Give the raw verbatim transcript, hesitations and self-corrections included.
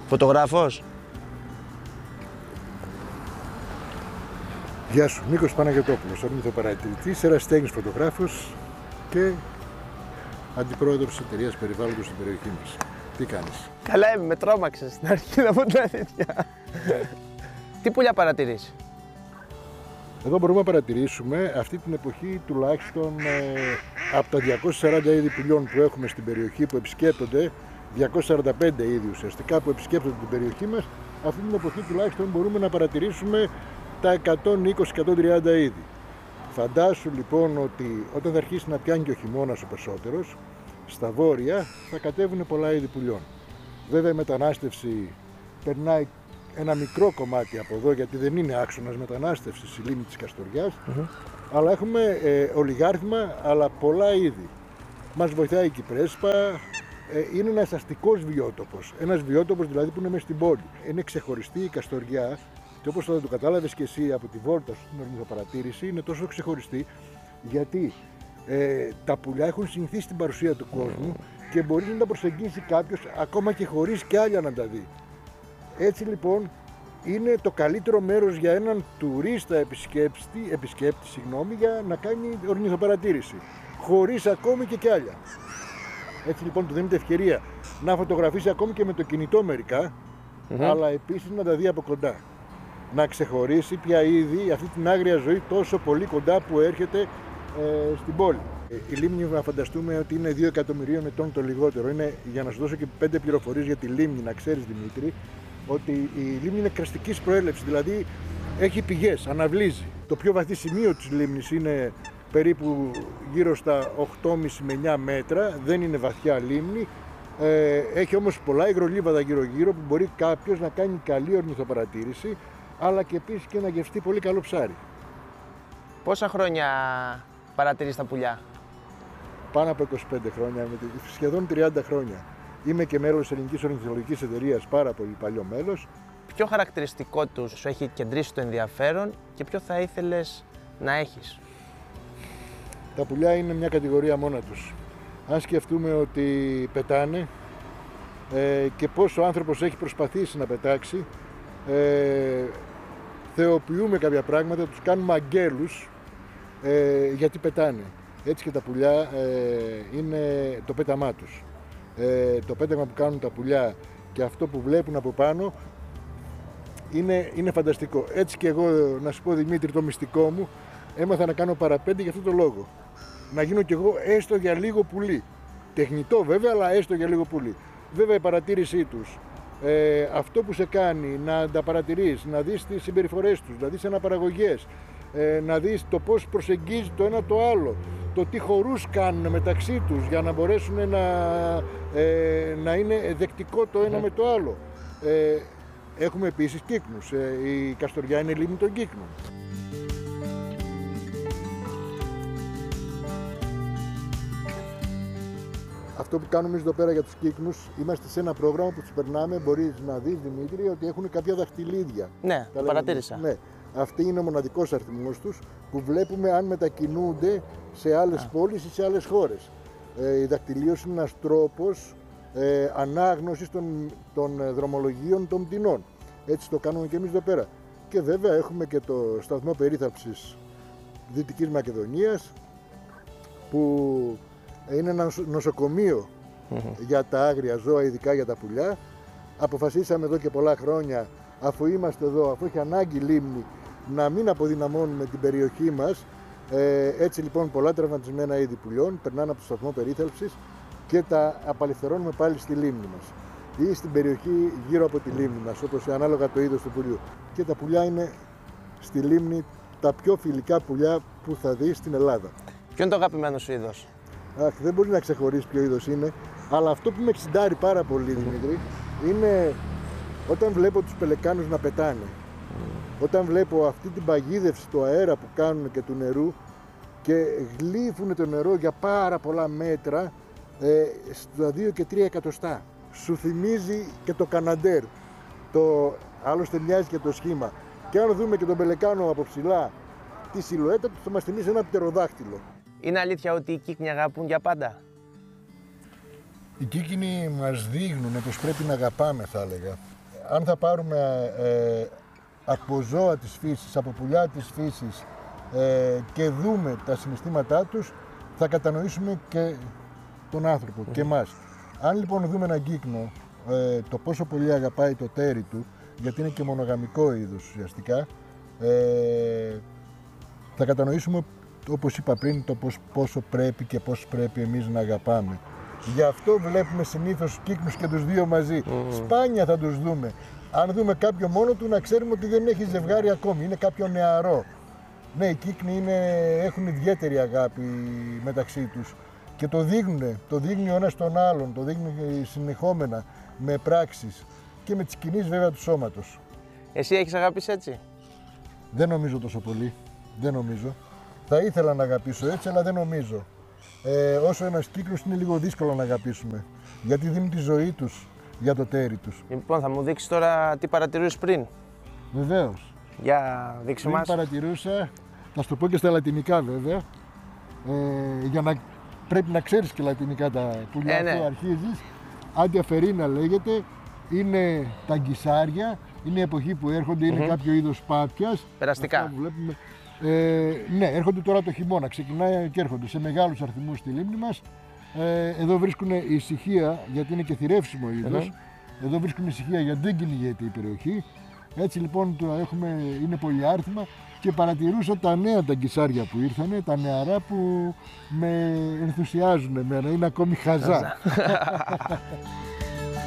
Φωτογράφος. Γεια σου, Νίκος Παναγιωτόπουλος, ορνηθοπαρατηρητής, ερασιτέχνης φωτογράφος και αντιπρόεδρος της εταιρείας περιβάλλοντος στην περιοχή μας. Τι κάνεις? Καλά είμαι, με τρόμαξες στην αρχή να πω την αλήθεια. Τι πουλιά παρατηρείς? Εδώ μπορούμε να παρατηρήσουμε αυτή την εποχή τουλάχιστον ε, από τα διακόσια σαράντα είδη πουλιών που έχουμε στην περιοχή που επισκέπτονται, διακόσια σαράντα πέντε είδη ουσιαστικά που επισκέπτονται την περιοχή μας, αυτή την εποχή τουλάχιστον μπορούμε να παρατηρήσουμε τα εκατόν είκοσι με εκατόν τριάντα είδη. Φαντάσου λοιπόν ότι όταν θα αρχίσει να πιάνει και ο χειμώνας ο περισσότερος, στα βόρεια θα κατέβουν πολλά είδη πουλιών. Βέβαια η μετανάστευση περνάει ένα μικρό κομμάτι από εδώ, γιατί δεν είναι άξονας μετανάστευσης η λίμνη της Καστοριάς, mm-hmm. αλλά έχουμε ε, ολιγάρθμα, αλλά πολλά είδη. Μας βοηθάει η Κυπρέσπα, ε, είναι ένας αστικός βιότοπος, ένας βιότοπος δηλαδή που είναι μέσα στην πόλη. Είναι ξεχωριστή η Καστοριά και όπως θα το κατάλαβες και εσύ από τη βόλτα σου στην ορνηθοπαρατήρηση, είναι τόσο ξεχωριστή γιατί ε, τα πουλιά έχουν συνηθίσει την παρουσία του κόσμου και μπορεί να τα προσεγγίσει κάποιος ακόμα και χωρίς κι άλλα να τα δει. Έτσι λοιπόν είναι το καλύτερο μέρος για έναν τουρίστα επισκέπτη, επισκέπτη συγγνώμη, για να κάνει ορνηθοπαρατήρηση, χωρίς ακόμη και κι άλλα. Έτσι λοιπόν του δίνεται ευκαιρία να φωτογραφίσει ακόμη και με το κινητό μερικά, mm-hmm. αλλά επίσης να τα δει από κοντά. Να ξεχωρίσει πια ήδη αυτή την άγρια ζωή τόσο πολύ κοντά που έρχεται ε, στην πόλη. Η λίμνη, να φανταστούμε ότι είναι δύο εκατομμυρίων ετών το λιγότερο. Είναι, για να σου δώσω και πέντε πληροφορίες για τη λίμνη, να ξέρεις Δημήτρη, ότι η λίμνη είναι κραστικής προέλευσης, δηλαδή έχει πηγές, αναβλύζει. Το πιο βαθύ σημείο της λίμνης είναι περίπου γύρω στα οκτώ κόμμα πέντε με εννιά μέτρα, δεν είναι βαθιά λίμνη. Ε, έχει όμως πολλά υγρολίβαδα γύρω-γύρω που μπορεί κάποιος να κάνει καλή ορνηθοπαρατήρηση, αλλά και επίσης και να γευστεί πολύ καλό ψάρι. Πόσα χρόνια παρατηρείς τα πουλιά? Πάνω από είκοσι πέντε χρόνια, σχεδόν τριάντα χρόνια. Είμαι και μέλος της Ελληνικής Ορνηθολογικής Εταιρείας, πάρα πολύ παλιό μέλος. Ποιο χαρακτηριστικό τους σου έχει κεντρήσει το ενδιαφέρον και ποιο θα ήθελες να έχεις? Τα πουλιά είναι μια κατηγορία μόνα τους. Αν σκεφτούμε ότι πετάνε ε, και πώς ο άνθρωπος έχει προσπαθήσει να πετάξει, ε, θεοποιούμε κάποια πράγματα, τους κάνουμε αγγέλους ε, γιατί πετάνε. Έτσι και τα πουλιά ε, είναι το πέταμά τους. Ε, το πέταγμα που κάνουν τα πουλιά και αυτό που βλέπουν από πάνω είναι, είναι φανταστικό. Έτσι και εγώ, να σου πω Δημήτρη, το μυστικό μου, έμαθα να κάνω παραπέντε για αυτό το λόγο. Να γίνω κι εγώ έστω για λίγο πουλί. Τεχνητό βέβαια, αλλά έστω για λίγο πουλί. Βέβαια η παρατήρησή τους, ε, αυτό που σε κάνει να τα παρατηρείς, να δεις τις συμπεριφορές τους, να δεις αναπαραγωγές, ε, να δεις το πώς προσεγγίζει το ένα το άλλο, το τι χορούς κάνουν μεταξύ τους για να μπορέσουν να, ε, να είναι δεκτικό το ένα με το άλλο. Ε, έχουμε επίσης κύκνους. Ε, η Καστοριά είναι λίμνη των κύκνων. Αυτό που κάνουμε εμείς εδώ πέρα για τους κύκνους, είμαστε σε ένα πρόγραμμα που τους περνάμε, μπορείς να δεις Δημήτρη, ότι έχουν κάποια δαχτυλίδια. Ναι, το παρατήρησα. Ναι. Αυτή είναι ο μοναδικός αριθμός τους που βλέπουμε αν μετακινούνται σε άλλες Α. πόλεις ή σε άλλες χώρες. Ε, η δακτυλίωση είναι ένας τρόπος ε, ανάγνωσης των, των δρομολογίων των πτηνών. Έτσι το κάνουμε και εμείς εδώ πέρα. Και βέβαια έχουμε και το σταθμό περίθαλψης Δυτικής Μακεδονίας που είναι ένα νοσοκομείο mm-hmm. για τα άγρια ζώα, ειδικά για τα πουλιά. Αποφασίσαμε εδώ και πολλά χρόνια, αφού είμαστε εδώ, αφού έχει ανάγκη η λίμνη, να μην αποδυναμώνουμε την περιοχή μας. Ε, έτσι λοιπόν πολλά τραυματισμένα είδη πουλιών περνάνε από το σταθμό περίθαλψης και τα απαλευθερώνουμε πάλι στη λίμνη μας ή στην περιοχή γύρω από τη λίμνη μας, όπως ανάλογα το είδος του πουλιού. Και τα πουλιά είναι στη λίμνη τα πιο φιλικά πουλιά που θα δεις στην Ελλάδα. Ποιο είναι το αγαπημένο σου είδος? Αχ, δεν μπορεί να ξεχωρίσει ποιο είδος είναι, αλλά αυτό που με εξιντάρει πάρα πολύ, Δημήτρη, είναι όταν βλέπω τους πελεκάνους να πετάνε. Όταν βλέπω αυτή την παγίδευση του αέρα που κάνουν και του νερού και γλύφουν το νερό για πάρα πολλά μέτρα ε, στα δύο και τρία εκατοστά. Σου θυμίζει και το Καναντέρ, το, άλλωστε μοιάζει και το σχήμα. Και αν δούμε και τον πελεκάνο από ψηλά, τη σιλουέτα του θα μας θυμίσει ένα πτεροδάχτυλο. Είναι αλήθεια ότι οι κύκνοι αγαπούν για πάντα? Οι κύκνοι μας δείχνουν πως πρέπει να αγαπάμε, θα έλεγα. αν θα πάρουμε ε, από ζώα της φύσης, από πουλιά της φύσης ε, και δούμε τα συναισθήματά τους, θα κατανοήσουμε και τον άνθρωπο mm. και εμάς. Αν λοιπόν δούμε έναν κύκνο, ε, το πόσο πολύ αγαπάει το τέρι του, γιατί είναι και μονογαμικό είδος ουσιαστικά, ε, θα κατανοήσουμε, όπως είπα πριν, το πώς, πόσο πρέπει και πώς πρέπει εμείς να αγαπάμε. Γι' αυτό βλέπουμε συνήθως κύκνους και τους δύο μαζί. Mm. Σπάνια θα τους δούμε. Αν δούμε κάποιο μόνο του, να ξέρουμε ότι δεν έχει ζευγάρι ακόμη, είναι κάποιο νεαρό. Ναι, οι κύκνοι είναι, έχουν ιδιαίτερη αγάπη μεταξύ τους και το δείχνουν, το δείχνει ο ένας τον άλλον, το δείχνει συνεχόμενα με πράξεις και με τις κινήσεις βέβαια του σώματος. Εσύ έχεις αγαπήσει έτσι? Δεν νομίζω τόσο πολύ, δεν νομίζω. Θα ήθελα να αγαπήσω έτσι, αλλά δεν νομίζω. Ε, όσο ένας κύκλος είναι λίγο δύσκολο να αγαπήσουμε, γιατί δίνουν τη ζωή τους για το τέρι τους. Λοιπόν, θα μου δείξεις τώρα τι παρατηρούσες πριν. Βεβαίως. Για δείξου μας. Πριν παρατηρούσα, θα σου το πω και στα λατινικά βέβαια, ε, για να πρέπει να ξέρεις και λατινικά τα πουλιά ε, ναι. που αρχίζεις. Άντια φερίνα λέγεται, είναι τα γκισάρια, είναι η εποχή που έρχονται, είναι mm-hmm. κάποιο είδος πάπιας. Περαστικά. Ε, ναι, έρχονται τώρα το χειμώνα, ξεκινάει και έρχονται σε μεγάλους αριθμούς στη λίμνη μας. Ε, εδώ βρίσκουν ησυχία, γιατί είναι και θηρεύσιμο είδος. Mm-hmm. Εδώ βρίσκουν ησυχία γιατί δεν κυνηγείται η περιοχή. Έτσι λοιπόν τώρα έχουμε, είναι πολυάριθμα και παρατηρούσα τα νέα τα γκισάρια που ήρθανε, τα νεαρά που με ενθουσιάζουν εμένα, είναι ακόμη χαζά.